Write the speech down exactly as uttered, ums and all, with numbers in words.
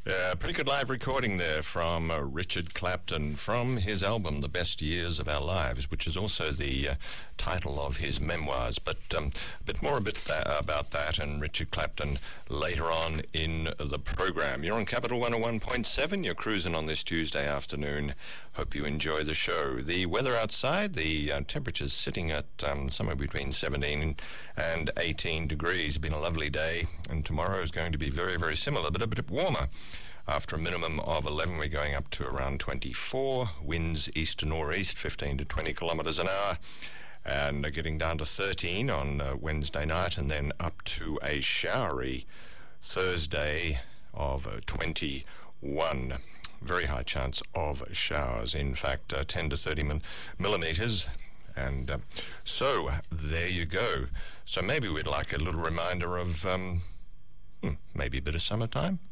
Uh, pretty good live recording there from uh, Richard Clapton from his album The Best Years of Our Lives, which is also the uh, title of his memoirs. But um, a bit more a bit th- about that and Richard Clapton later on in the program. You're on Capital one oh one point seven. You're cruising on this Tuesday afternoon. Hope you enjoy the show. The weather outside, the uh, temperature's sitting at um, somewhere between seventeen and eighteen degrees. It's been a lovely day, and tomorrow is going to be very, very similar, but a bit warmer. After a minimum of eleven, we're going up to around twenty-four. Winds east to northeast, fifteen to twenty kilometres an hour. And uh, getting down to thirteen on uh, Wednesday night, and then up to a showery Thursday of uh, twenty-one. Very high chance of showers. In fact, uh, ten to thirty mil- millimetres. And uh, so, there you go. So maybe we'd like a little reminder of um, hmm, maybe a bit of summertime.